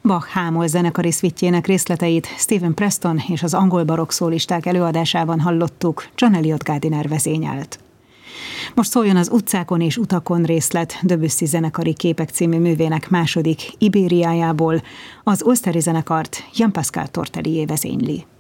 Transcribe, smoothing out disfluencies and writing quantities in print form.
Bach hámol zenekari szvittjének részleteit Stephen Preston és az angol barokk szólisták előadásában hallottuk, John Eliot Gardiner vezényelt. Most szóljon az utcákon és utakon részlet Debussy zenekari képek című művének második Ibériájából, az Ulsteri zenekart Jean-Pascal Tortelier vezényli.